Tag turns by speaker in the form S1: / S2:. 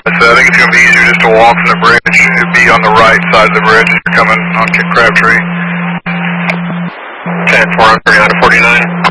S1: So I think it's going to be easier just to walk from the bridge. It'd be on the right side of the bridge if you're coming on Crabtree.
S2: 10-4 on 39 to 49.